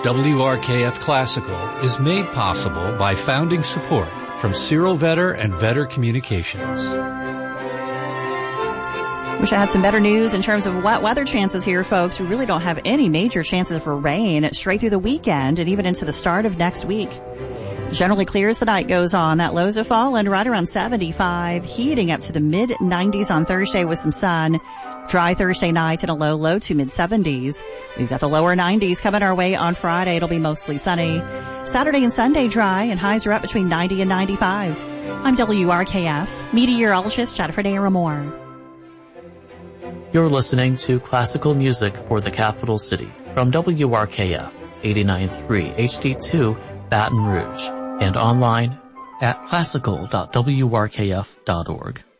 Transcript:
WRKF Classical is made possible by founding support from Cyril Vetter and Vetter Communications. Wish I had some better news in terms of wet weather chances here, folks. We really don't have any major chances for rain straight through the weekend and even into the start of next week. Generally clear as the night goes on. That lows have fallen right around 75, heating up to the mid-90s on Thursday with some sun. Dry Thursday night and a low to mid-70s. We've got the lower 90s coming our way on Friday. It'll be mostly sunny. Saturday and Sunday dry, and highs are up between 90 and 95. I'm WRKF meteorologist Jennifer Naramore. You're listening to classical music for the capital city from WRKF 89.3 HD2 Baton Rouge and online at classical.wrkf.org.